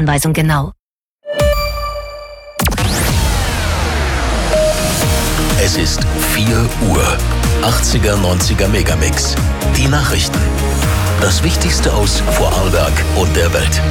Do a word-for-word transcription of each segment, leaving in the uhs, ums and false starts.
Anweisung genau. Es ist vier Uhr. achtziger, neunziger Megamix. Die Nachrichten. Das Wichtigste aus Vorarlberg und der Welt.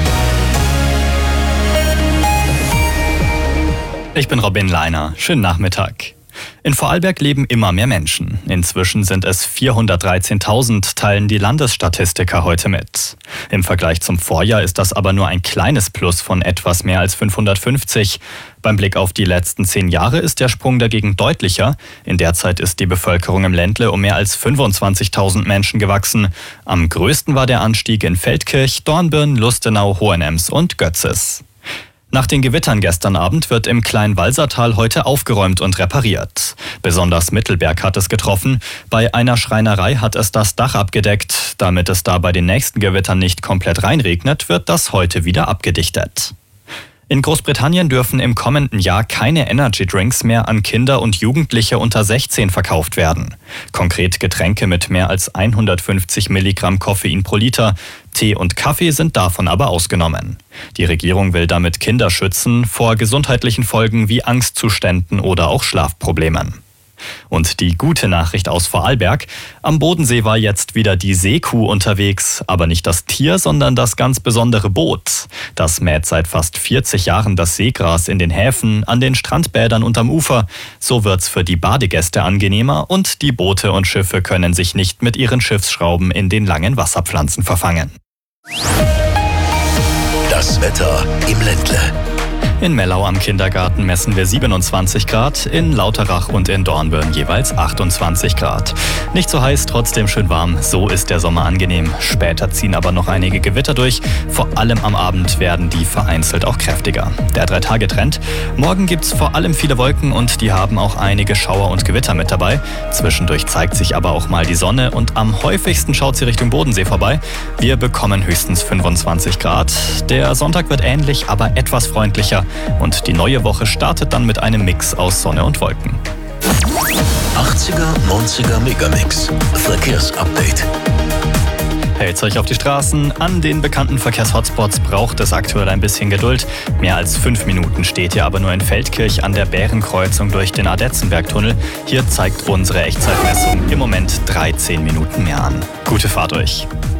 Ich bin Robin Leiner. Schönen Nachmittag. In Vorarlberg leben immer mehr Menschen. Inzwischen sind es vierhundertdreizehntausend, teilen die Landesstatistiker heute mit. Im Vergleich zum Vorjahr ist das aber nur ein kleines Plus von etwas mehr als fünfhundertfünfzig. Beim Blick auf die letzten zehn Jahre ist der Sprung dagegen deutlicher. In der Zeit ist die Bevölkerung im Ländle um mehr als fünfundzwanzigtausend Menschen gewachsen. Am größten war der Anstieg in Feldkirch, Dornbirn, Lustenau, Hohenems und Götzis. Nach den Gewittern gestern Abend wird im Kleinwalsertal heute aufgeräumt und repariert. Besonders Mittelberg hat es getroffen. Bei einer Schreinerei hat es das Dach abgedeckt. Damit es da bei den nächsten Gewittern nicht komplett reinregnet, wird das heute wieder abgedichtet. In Großbritannien dürfen im kommenden Jahr keine Energy Drinks mehr an Kinder und Jugendliche unter sechzehn verkauft werden. Konkret Getränke mit mehr als hundertfünfzig Milligramm Koffein pro Liter. Tee und Kaffee sind davon aber ausgenommen. Die Regierung will damit Kinder schützen vor gesundheitlichen Folgen wie Angstzuständen oder auch Schlafproblemen. Und die gute Nachricht aus Vorarlberg: Am Bodensee war jetzt wieder die Seekuh unterwegs, aber nicht das Tier, sondern das ganz besondere Boot. Das mäht seit fast vierzig Jahren das Seegras in den Häfen, an den Strandbädern und am Ufer. So wird's für die Badegäste angenehmer und die Boote und Schiffe können sich nicht mit ihren Schiffsschrauben in den langen Wasserpflanzen verfangen. Das Wetter im Ländle. In Mellau am Kindergarten messen wir siebenundzwanzig Grad, in Lauterach und in Dornbirn jeweils achtundzwanzig Grad. Nicht so heiß, trotzdem schön warm, so ist der Sommer angenehm. Später ziehen aber noch einige Gewitter durch, vor allem am Abend werden die vereinzelt auch kräftiger. Der Drei-Tage-Trend: Morgen gibt's vor allem viele Wolken und die haben auch einige Schauer und Gewitter mit dabei. Zwischendurch zeigt sich aber auch mal die Sonne und am häufigsten schaut sie Richtung Bodensee vorbei. Wir bekommen höchstens fünfundzwanzig Grad. Der Sonntag wird ähnlich, aber etwas freundlicher. Und die neue Woche startet dann mit einem Mix aus Sonne und Wolken. achtziger, neunziger Megamix. Verkehrsupdate. Hält's euch auf die Straßen. An den bekannten Verkehrshotspots braucht es aktuell ein bisschen Geduld. Mehr als fünf Minuten steht ihr aber nur in Feldkirch an der Bärenkreuzung durch den Ardetzenbergtunnel. Hier zeigt unsere Echtzeitmessung im Moment dreizehn Minuten mehr an. Gute Fahrt euch.